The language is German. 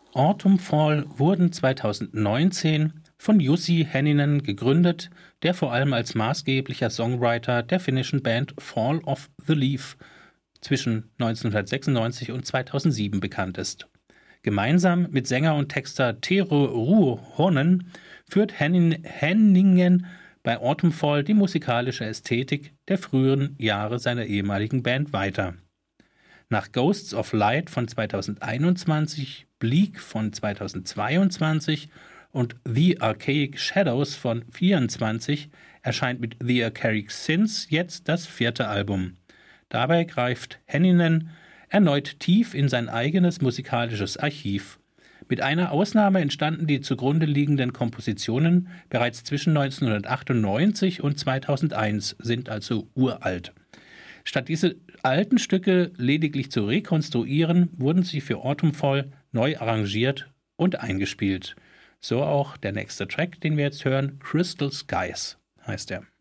Autumn Fall wurden 2019 von Jussi Hänninen gegründet, der vor allem als maßgeblicher Songwriter der finnischen Band Fall of the Leaf zwischen 1996 und 2007 bekannt ist. Gemeinsam mit Sänger und Texter Tero Ruohonen führt Hänninen bei Autumn Fall die musikalische Ästhetik der früheren Jahre seiner ehemaligen Band weiter. Nach Ghosts of Light von 2021, Bleak von 2022 und The Archaic Shadows von 2024 erscheint mit The Archaic Sins jetzt das 4. Album. Dabei greift Hänninen erneut tief in sein eigenes musikalisches Archiv. Mit einer Ausnahme entstanden die zugrunde liegenden Kompositionen bereits zwischen 1998 und 2001, sind also uralt. Statt diese alten Stücke lediglich zu rekonstruieren, wurden sie für Autumn Fall neu arrangiert und eingespielt. So auch der nächste Track, den wir jetzt hören, Crystal Skies heißt er.